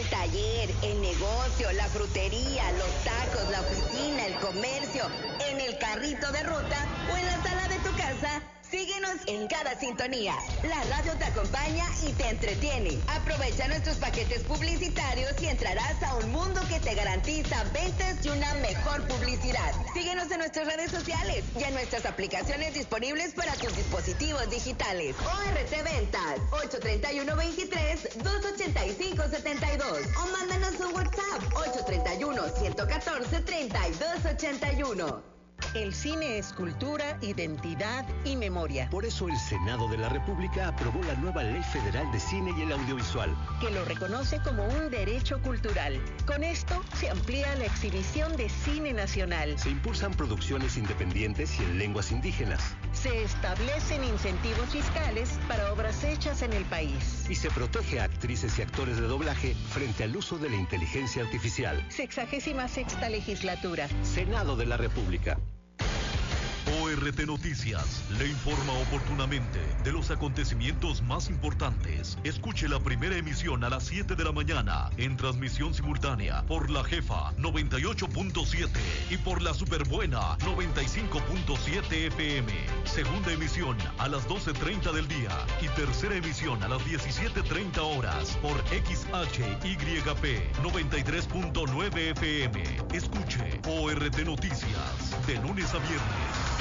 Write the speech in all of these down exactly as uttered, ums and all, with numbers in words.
El taller, el negocio, la frutería, los tacos, la oficina, el comercio, en el carrito de ruta o en la sala de tu casa. Síguenos en cada sintonía. La radio te acompaña y te entretiene. Aprovecha nuestros paquetes publicitarios y entrarás a un mundo que te garantiza ventas y una mejor publicidad. Síguenos en nuestras redes sociales y en nuestras aplicaciones disponibles para tus dispositivos digitales. O R T Ventas, ocho tres uno, veintitrés, doscientos ochenta y cinco setenta y dos. O mándanos un WhatsApp, ocho tres uno, ciento catorce, treinta y dos ochenta y uno. El cine es cultura, identidad y memoria. Por eso el Senado de la República aprobó la nueva Ley Federal de Cine y el Audiovisual, que lo reconoce como un derecho cultural. Con esto se amplía la exhibición de cine nacional. Se impulsan producciones independientes y en lenguas indígenas. Se establecen incentivos fiscales para obras hechas en el país. Y se protege a actrices y actores de doblaje frente al uso de la inteligencia artificial. Sexagésima sexta legislatura. Senado de la República. O R T Noticias le informa oportunamente de los acontecimientos más importantes. Escuche la primera emisión a las siete de la mañana en transmisión simultánea por La Jefa noventa y ocho punto siete y por La Superbuena noventa y cinco punto siete F M. Segunda emisión a las doce treinta del día y tercera emisión a las diecisiete treinta horas por X H Y P noventa y tres punto nueve F M. Escuche O R T Noticias de lunes a viernes.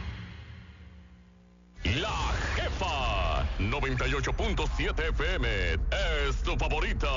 La Jefa noventa y ocho punto siete F M es tu favorita.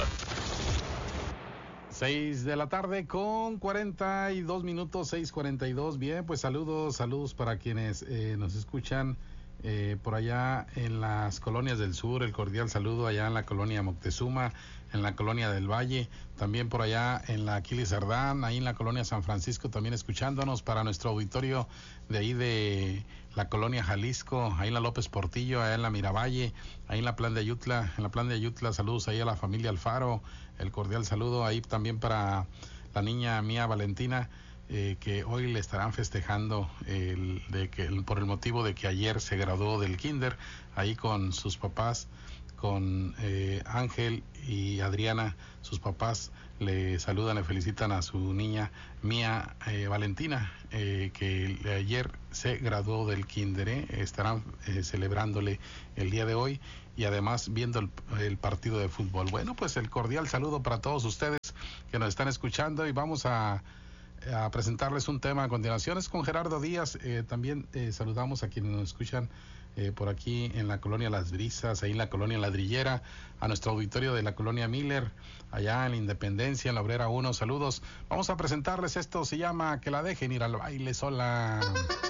Seis de la tarde con cuarenta y dos minutos, seis cuarenta y dos. Bien, pues saludos, saludos para quienes eh, nos escuchan eh, por allá en las colonias del sur. El cordial saludo allá en la colonia Moctezuma, en la colonia del Valle, también por allá en la Aquiles Cerdán, ahí en la colonia San Francisco, también escuchándonos para nuestro auditorio de ahí de la colonia Jalisco, ahí en la López Portillo, allá en la Miravalle, ahí en la Plan de Ayutla, en la Plan de Ayutla, saludos ahí a la familia Alfaro, el cordial saludo ahí también para la niña mía Valentina, eh, que hoy le estarán festejando el, de que, el, por el motivo de que ayer se graduó del kinder, ahí con sus papás, con eh, Ángel y Adriana, sus papás le saludan, le felicitan a su niña mía eh, Valentina, eh, que ayer se graduó del kinder, eh, estarán eh, celebrándole el día de hoy y además viendo el, el partido de fútbol. Bueno, pues el cordial saludo para todos ustedes que nos están escuchando y vamos a a presentarles un tema a continuación. Es con Gerardo Díaz. Eh, también eh, saludamos a quienes nos escuchan eh, por aquí en la colonia Las Brisas, ahí en la colonia Ladrillera, a nuestro auditorio de la colonia Miller, allá en la Independencia, en la Obrera uno. Saludos. Vamos a presentarles esto, se llama Que la dejen ir al baile sola.